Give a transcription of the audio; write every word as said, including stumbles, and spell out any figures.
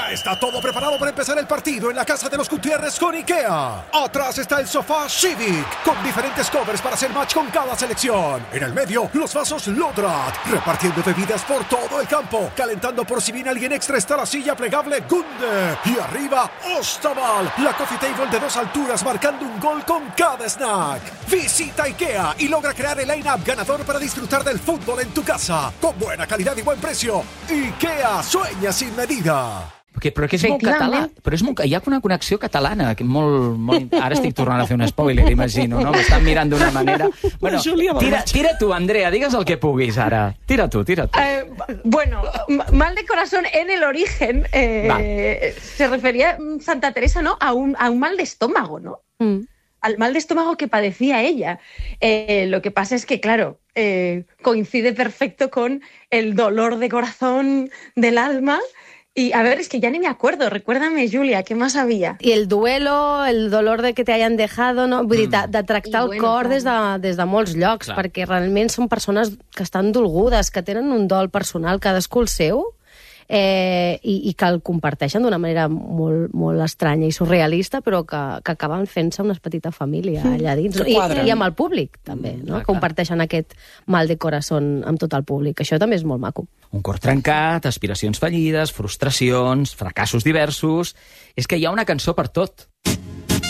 Ya está todo preparado para empezar el partido en la casa de los Gutiérrez con IKEA. Atrás está el sofá Civic, con diferentes covers para hacer match con cada selección. En el medio, los vasos Lodrat, repartiendo bebidas por todo el campo. Calentando por si viene alguien extra está la silla plegable Gunde. Y arriba, Ostaval, la coffee table de dos alturas marcando un gol con cada snack. Visita IKEA y logra crear el line-up ganador para disfrutar del fútbol en tu casa. Con buena calidad y buen precio. IKEA, sueña sin medida. Perquè, però que és molt català. Però és molt, hi ha una connexió catalana. Que molt, molt, ara estic tornant a fer un spoiler, imagino, no? M'estan mirant d'una manera... Bueno, tira, tira tu, Andrea, digues el que puguis ara. Tira tu, tira tu. Eh, bueno, mal de corazón en el origen eh, se refería Santa Teresa, ¿no? A un, a un mal de estómago, ¿no? Mm. Al mal de estómago que padecía ella. Eh, lo que pasa es que, claro, eh, coincide perfecto con el dolor de corazón del alma. Y a ver, es que ya ni me acuerdo. Recuérdame, Julia, ¿qué más había? I el duelo, el dolor de que te hayan dejado, no? Vull dir, de, de tractar el bueno, cor clar. des, de, des de molts llocs, clar. Perquè realment són persones que estan dolgudes, que tenen un dol personal, cadascú el seu, eh, i, i que el comparteixen d'una manera molt, molt estranya i surrealista, però que, que acaben fent-se una petita família allà dins. I, I amb el públic, també, no? Mm, comparteixen aquest mal de corazón amb tot el públic. Això també és molt maco. Un cor trencat, aspiracions fallides, frustracions, fracassos diversos... És que hi ha una cançó per tot.